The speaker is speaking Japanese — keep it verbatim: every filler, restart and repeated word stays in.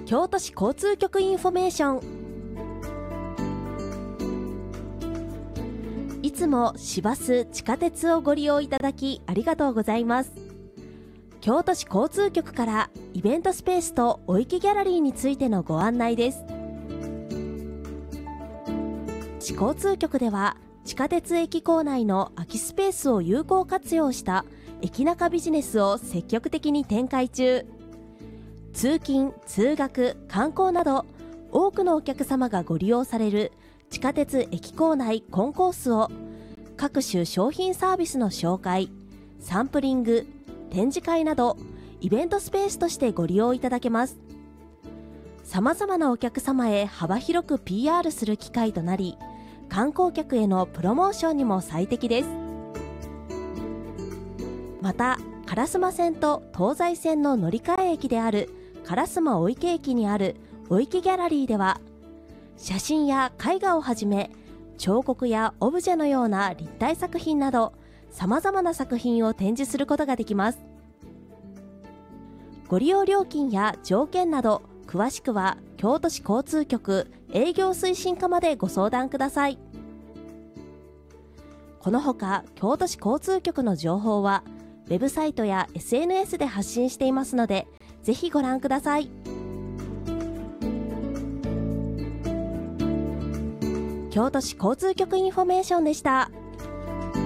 京都市交通局インフォメーション。いつも市バス、地下鉄をご利用いただきありがとうございます。京都市交通局からイベントスペースとお池ギャラリーについてのご案内です。市交通局では地下鉄駅構内の空きスペースを有効活用した駅中ビジネスを積極的に展開中。通勤・通学・観光など多くのお客様がご利用される地下鉄駅構内コンコースを各種商品サービスの紹介、サンプリング、展示会などイベントスペースとしてご利用いただけます。様々なお客様へ幅広く ピーアール する機会となり、観光客へのプロモーションにも最適です。また、烏丸線と東西線の乗り換え駅である烏丸御池駅にある御池ギャラリーでは、写真や絵画をはじめ彫刻やオブジェのような立体作品など様々な作品を展示することができます。ご利用料金や条件など詳しくは京都市交通局営業推進課までご相談ください。このほか京都市交通局の情報はウェブサイトや エスエヌエス で発信していますので、ぜひご覧ください。京都市交通局インフォメーションでした。